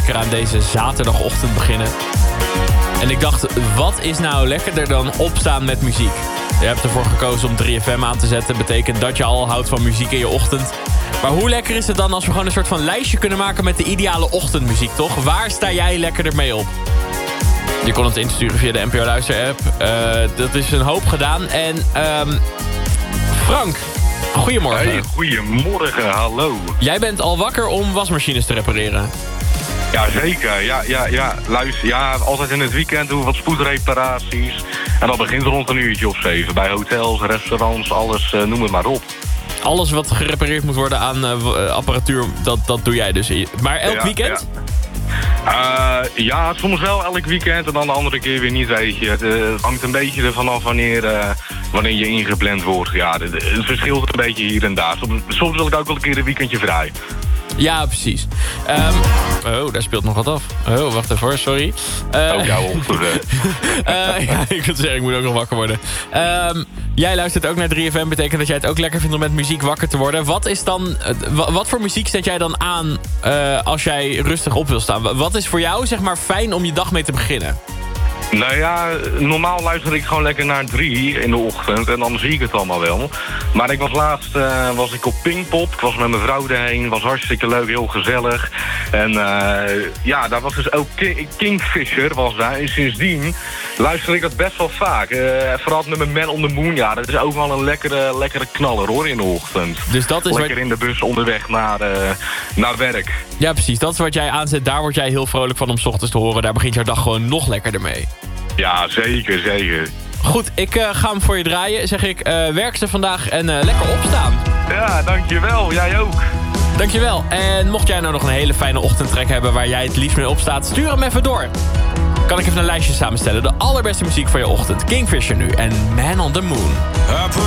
lekker aan deze zaterdagochtend beginnen. En ik dacht, wat is nou lekkerder dan opstaan met muziek? Je hebt ervoor gekozen om 3FM aan te zetten. Betekent dat je al houdt van muziek in je ochtend. Maar hoe lekker is het dan als we gewoon een soort van lijstje kunnen maken met de ideale ochtendmuziek, toch? Waar sta jij lekkerder mee op? Je kon het insturen via de NPO Luister app. Dat is een hoop gedaan. En Frank, goedemorgen. Hey, goedemorgen, hallo. Jij bent al wakker om wasmachines te repareren. Jazeker, ja. Luister, ja, altijd in het weekend doen we wat spoedreparaties. En dat begint rond 7:00 bij hotels, restaurants, alles, noem het maar op. Alles wat gerepareerd moet worden aan apparatuur, dat doe jij dus. Maar elk weekend? Ja, soms wel elk weekend en dan de andere keer weer niet, weet je. Het hangt een beetje ervan af wanneer je ingepland wordt. Ja, het verschilt een beetje hier en daar. Soms wil ik ook wel een keer een weekendje vrij. Ja, precies. Daar speelt nog wat af. Oh, wacht even hoor, sorry. Ook jouw ochtend. Ja, ik wil zeggen, ik moet ook nog wakker worden. Jij luistert ook naar 3FM. Betekent dat jij het ook lekker vindt om met muziek wakker te worden. Wat voor muziek zet jij dan aan als jij rustig op wil staan? Wat is voor jou, zeg maar, fijn om je dag mee te beginnen? Nou ja, normaal luister ik gewoon lekker naar 3 in de ochtend en dan zie ik het allemaal wel. Maar ik was laatst op Pinkpop, ik was met mijn vrouw erheen, was hartstikke leuk, heel gezellig. En daar was dus ook Kingfisher was daar en sindsdien luister ik dat best wel vaak. Vooral met mijn Man on the Moon, ja, dat is ook wel een lekkere knaller hoor in de ochtend. Dus dat is lekker in de bus onderweg naar werk. Ja precies, dat is wat jij aanzet, daar word jij heel vrolijk van om 's ochtends te horen. Daar begint jouw dag gewoon nog lekkerder mee. Ja, zeker. Goed, ik ga hem voor je draaien. Zeg ik, werk ze vandaag en lekker opstaan. Ja, dankjewel. Jij ook. Dankjewel. En mocht jij nou nog een hele fijne ochtendtrek hebben waar jij het liefst mee opstaat, stuur hem even door. Kan ik even een lijstje samenstellen. De allerbeste muziek voor je ochtend. Kingfisher nu en Man on the Moon.